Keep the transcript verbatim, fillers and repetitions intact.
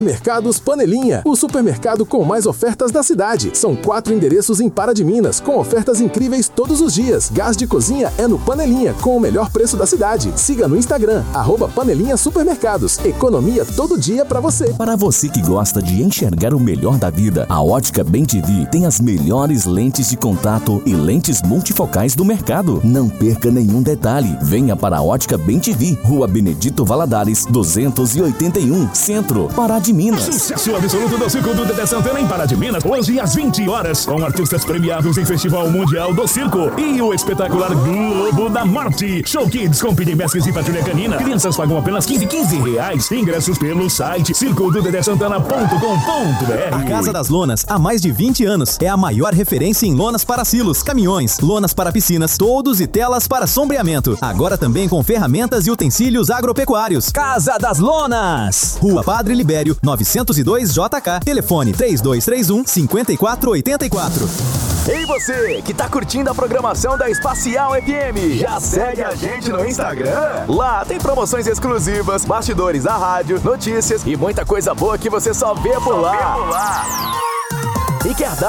Mercados Panelinha, o supermercado com mais ofertas da cidade. São quatro endereços em Pará de Minas, com ofertas incríveis todos os dias. Gás de cozinha é no Panelinha, com o melhor preço da cidade. Siga no Instagram, arroba Panelinha Supermercados. Economia todo dia pra você. Para você que gosta de enxergar o melhor da vida, a Ótica Bem T V tem as melhores lentes de contato e lentes multifocais do mercado. Não perca nenhum detalhe. Venha para a Ótica Bem T V, Rua Benedito Valadares, duzentos e oitenta e um, Centro, Pará de Minas. Sucesso absoluto do Circo do Dedé Santana em Pará de Minas, hoje às vinte horas, com artistas premiados em Festival Mundial do Circo e o espetacular Globo da Morte. Show Kids com Pini Mesques e Patrulha Canina. Crianças pagam apenas quinze, quinze reais. Ingressos pelo site circo do dedé santana ponto com ponto b r. A Casa das Lonas, há mais de vinte anos, é a maior referência em lonas para silos, caminhões, lonas para piscinas, toldos e telas para sombreamento. Agora também com ferramentas e utensílios agropecuários. Casa das Lonas, Rua Padre Libério, novecentos e dois J K, telefone três dois três um, cinco quatro oito quatro. Ei você, que tá curtindo a programação da Espacial F M, já segue a gente no Instagram? Lá tem promoções exclusivas, bastidores da rádio, notícias e muita coisa boa que você só vê por lá. E quer dar